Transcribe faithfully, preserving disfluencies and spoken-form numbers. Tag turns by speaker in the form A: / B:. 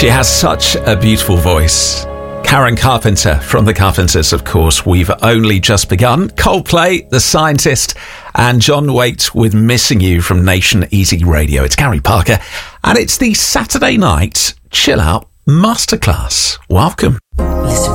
A: She has such a beautiful voice. Karen Carpenter from The Carpenters, of course. We've only just begun. Coldplay, The Scientist, and John Waite with Missing You from Nation Easy Radio. It's Gary Parker, and it's the Saturday night Chill Out Masterclass. Welcome.